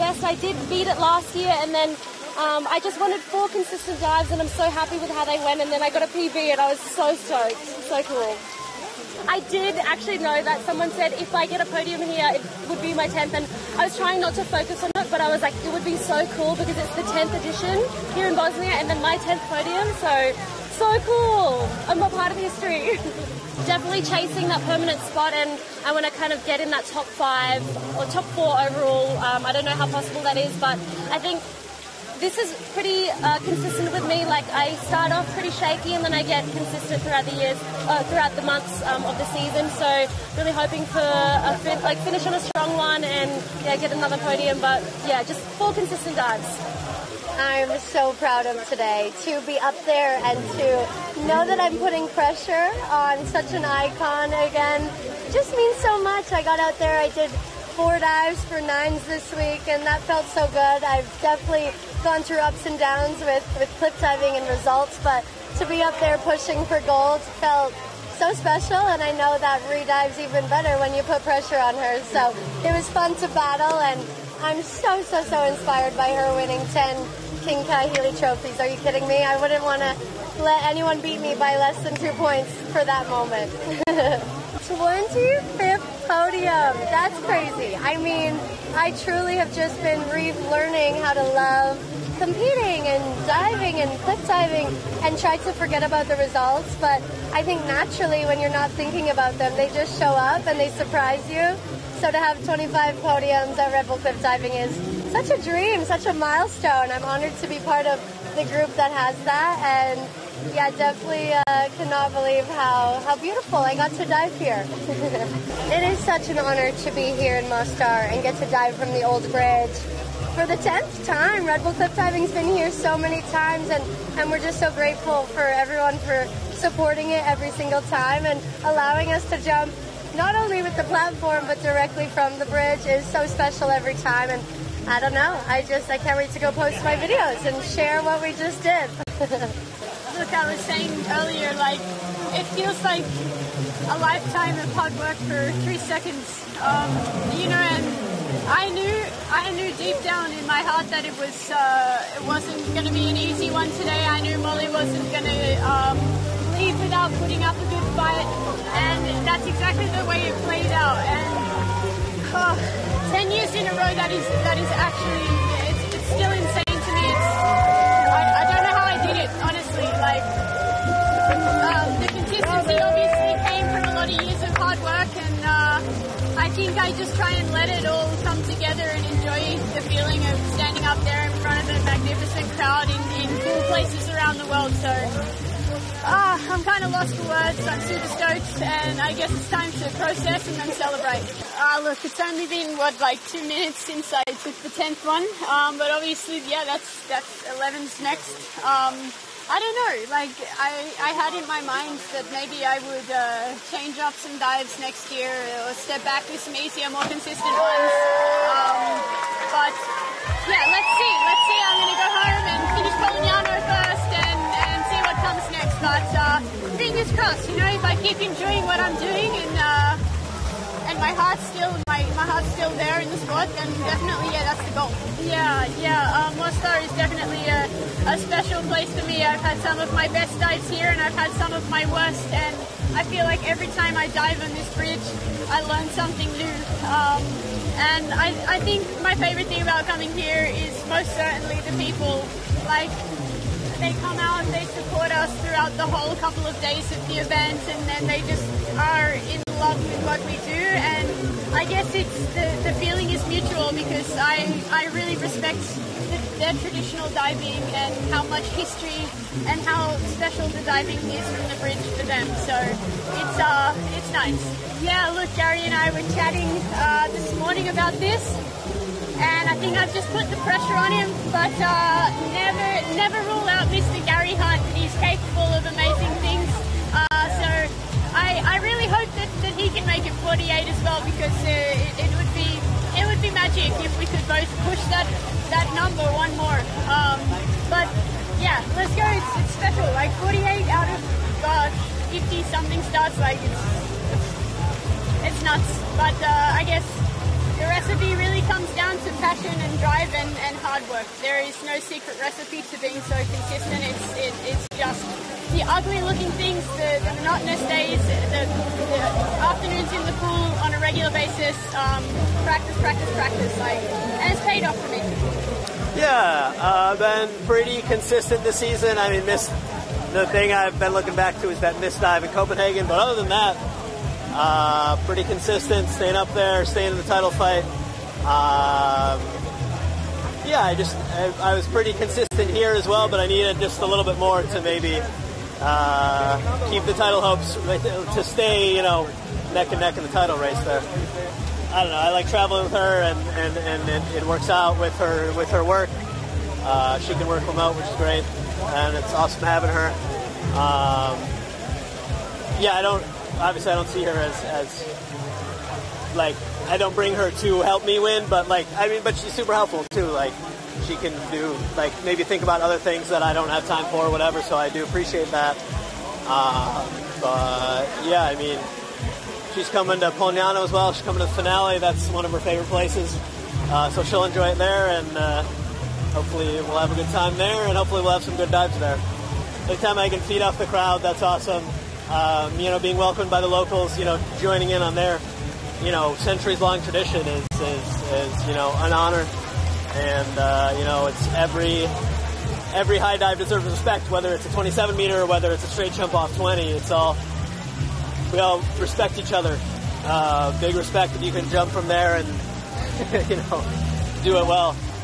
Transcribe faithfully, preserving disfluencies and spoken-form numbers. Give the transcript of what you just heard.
best. I did beat it last year, and then um, I just wanted four consistent dives, and I'm so happy with how they went, and then I got a P B, and I was so stoked. So cool. I did actually know that someone said if I get a podium here, it would be my tenth, and I was trying not to focus on it, but I was like, it would be so cool because it's the tenth edition here in Bosnia, and then my tenth podium, so, so cool. I'm a part of history. Definitely chasing that permanent spot, and I want to kind of get in that top five or top four overall. Um, I don't know how possible that is, but I think this is pretty uh, consistent with me. Like, I start off pretty shaky and then I get consistent throughout the years, uh, throughout the months um, of the season. So really hoping for a fin- like finish on a strong one and yeah, get another podium. But yeah, just four consistent dives. I'm so proud of today to be up there and to know that I'm putting pressure on such an icon again. It just means so much. I got out there, I did four dives for nines this week, and that felt so good. I've definitely gone through ups and downs with, with cliff diving and results, but to be up there pushing for gold felt so special, and I know that re-dive's even better when you put pressure on her. So it was fun to battle, and I'm so, so, so inspired by her winning ten King Kahili trophies. Are you kidding me? I wouldn't want to let anyone beat me by less than two points for that moment. twenty-fifth podium. That's crazy. I mean, I truly have just been relearning how to love competing and diving and cliff diving and try to forget about the results. But I think naturally when you're not thinking about them, they just show up and they surprise you. So to have twenty-five podiums at Red Bull Cliff Diving is such a dream, such a milestone. I'm honored to be part of the group that has that, and yeah, definitely uh, cannot believe how, how beautiful I got to dive here. It is such an honor to be here in Mostar and get to dive from the old bridge for the tenth time. Red Bull Cliff Diving's been here so many times, and, and we're just so grateful for everyone for supporting it every single time and allowing us to jump not only with the platform but directly from the bridge is so special every time. And I don't know, I just, I can't wait to go post my videos and share what we just did. Look, I was saying earlier, like, it feels like a lifetime of hard work for three seconds. Um, you know, and I knew, I knew deep down in my heart that it was, uh, it wasn't going to be an easy one today. I knew Molly wasn't going to um, leave without putting up a good fight, and that's exactly the way it played out. And uh, ten years in a row, that is that is actually, it's, it's still insane to me. It's, I, I don't know how I did it, honestly. Like, um, the consistency obviously came from a lot of years of hard work, and uh, I think I just try and let it all come together and enjoy the feeling of standing up there in front of a magnificent crowd in, in cool places around the world. So Ah, I'm kind of lost for words. I'm super stoked, and I guess it's time to process and then celebrate. Uh, look, it's only been, what, like two minutes since I took the tenth one, um, but obviously, yeah, that's that's eleven's next. Um, I don't know, like, I, I had in my mind that maybe I would uh, change up some dives next year or step back with some easier, more consistent ones. Um, but, yeah, let's see, let's see. I'm going to go home and finish Polignano first and, and see what comes next. But uh, fingers crossed, you know, if I keep enjoying what I'm doing and uh, and my heart's still my, my heart's still there in the sport, then definitely, yeah, that's the goal. Yeah, yeah, um, Mostar is definitely a, a special place for me. I've had some of my best dives here, and I've had some of my worst, and I feel like every time I dive on this bridge, I learn something new. Um, and I, I think my favorite thing about coming here is most certainly the people. Like, they come out, they support us throughout the whole couple of days of the event, and then they just are in love with what we do. And I guess it's the, the feeling is mutual, because I, I really respect the, their traditional diving and how much history and how special the diving is from the bridge for them. So it's uh it's nice. Yeah, look, Gary and I were chatting uh, this morning about this, and I think I've just put the pressure on him, but uh, never never rule out Mister Gary Hunt. He's capable of amazing things. Uh, so I, I really hope that, that he can make it forty-eight as well, because uh, it, it would be it would be magic if we could both push that that number one more. Um, but yeah, let's go. It's, it's special. Like forty-eight out of gosh, fifty something starts. Like it's it's, it's nuts. But uh, I guess the recipe really comes down to passion and drive and, and hard work. There is no secret recipe to being so consistent. It's it, it's just the ugly looking things, the, the monotonous days, the, the afternoons in the pool on a regular basis, um, practice, practice, practice, like, and it's paid off for me. Yeah, uh, been pretty consistent this season. I mean, missed the thing I've been looking back to is that missed dive in Copenhagen, but other than that, uh, pretty consistent, staying up there, staying in the title fight. Um, yeah, I just I, I was pretty consistent here as well, but I needed just a little bit more to maybe uh, keep the title hopes, to stay, you know, neck and neck in the title race there. I don't know. I like traveling with her, and, and, and it, it works out with her with her work. Uh, she can work remote, which is great, and it's awesome having her. Um, yeah, I don't. Obviously, I don't see her as, as like I don't bring her to help me win, but like I mean, but she's super helpful too. Like she can do like maybe think about other things that I don't have time for, or whatever. So I do appreciate that. Uh, but yeah, I mean. She's coming to Polgnano as well. She's coming to the finale. That's one of her favorite places. Uh, so she'll enjoy it there, and uh, hopefully we'll have a good time there, and hopefully we'll have some good dives there. Anytime I can feed off the crowd, that's awesome. Um, you know, being welcomed by the locals, you know, joining in on their, you know, centuries-long tradition is, is, is, you know, an honor. And, uh, you know, it's every every high dive deserves respect, whether it's a twenty-seven meter or whether it's a straight jump off twenty. It's all... We all respect each other. Uh, big respect that you can jump from there and, you know, do it well.